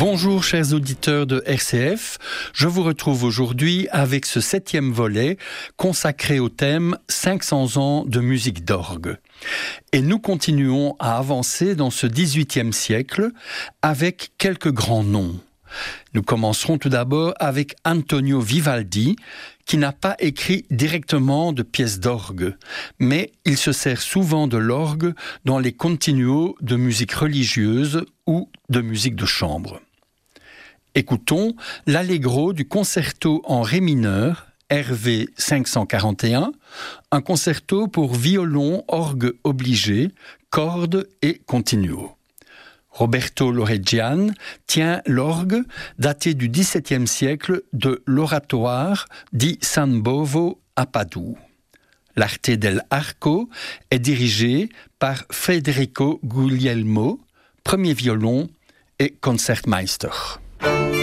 Bonjour chers auditeurs de RCF, je vous retrouve aujourd'hui avec ce 7e volet consacré au thème 500 ans de musique d'orgue. Et nous continuons à avancer dans ce 18e siècle avec quelques grands noms. Nous commencerons tout d'abord avec Antonio Vivaldi, qui n'a pas écrit directement de pièces d'orgue, mais il se sert souvent de l'orgue dans les continuos de musique religieuse ou de musique de chambre. Écoutons l'allegro du concerto en ré mineur, RV 541, un concerto pour violon, orgue obligé, cordes et continuo. Roberto Loregian tient l'orgue daté du XVIIe siècle de l'oratoire di San Bovo à Padoue. L'Arte dell'Arco est dirigé par Federico Guglielmo, premier violon et concertmeister.